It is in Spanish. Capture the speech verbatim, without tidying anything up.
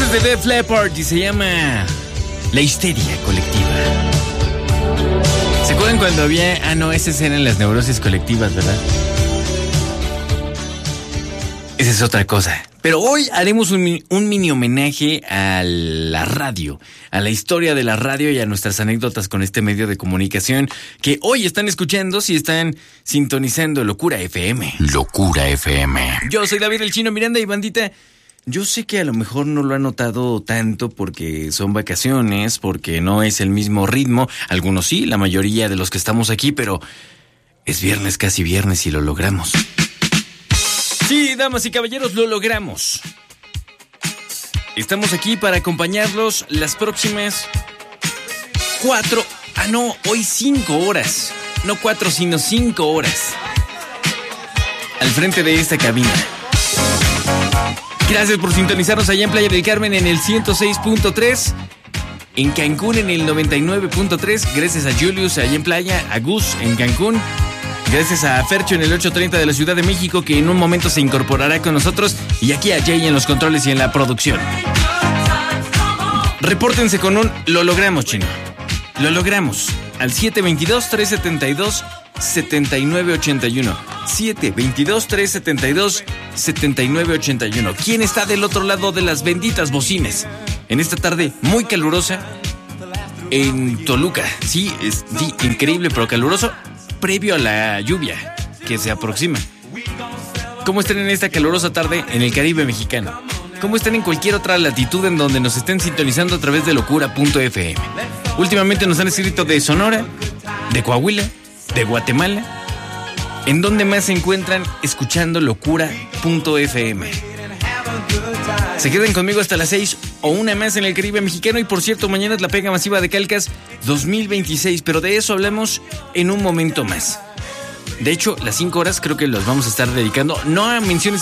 es de Def Leppard y se llama La Histeria Colectiva. ¿Se acuerdan cuando había... Ah, no, esas eran las neurosis colectivas, ¿verdad? Esa es otra cosa. Pero hoy haremos un, un mini homenaje a la radio, a la historia de la radio y a nuestras anécdotas con este medio de comunicación que hoy están escuchando si están sintonizando Locura F M. Locura F M. Yo soy David el Chino Miranda y bandita, yo sé que a lo mejor no lo han notado tanto porque son vacaciones, porque no es el mismo ritmo. Algunos sí, la mayoría de los que estamos aquí, pero es viernes, casi viernes y lo logramos. Sí, damas y caballeros, lo logramos. Estamos aquí para acompañarlos las próximas cuatro, ah no, hoy cinco horas. No cuatro, sino cinco horas. Al frente de esta cabina. Gracias por sintonizarnos allá en Playa del Carmen en el ciento seis punto tres. En Cancún en el noventa y nueve punto tres. Gracias a Julius allá en Playa, a Gus en Cancún. Gracias a Fercho en el ochocientos treinta de la Ciudad de México, que en un momento se incorporará con nosotros. Y aquí a Jay en los controles y en la producción. Repórtense con un lo logramos, Chino. Lo logramos. Al siete dos dos, tres siete dos, siete nueve ocho uno. siete dos dos, tres siete dos, siete nueve ocho uno. ¿Quién está del otro lado de las benditas bocinas? En esta tarde muy calurosa en Toluca. Sí, es sí, increíble, pero caluroso. Previo a la lluvia que se aproxima. ¿Cómo están en esta calurosa tarde en el Caribe mexicano? ¿Cómo están en cualquier otra latitud en donde nos estén sintonizando a través de locura punto f m? Últimamente nos han escrito de Sonora, de Coahuila, de Guatemala. ¿En dónde más se encuentran escuchando locura punto f m? Se quedan conmigo hasta las seis o una más en el Caribe mexicano. Y por cierto, mañana es la pega masiva de Calcas dos mil veintiséis, pero de eso hablamos en un momento más. De hecho, las cinco horas creo que las vamos a estar dedicando no a menciones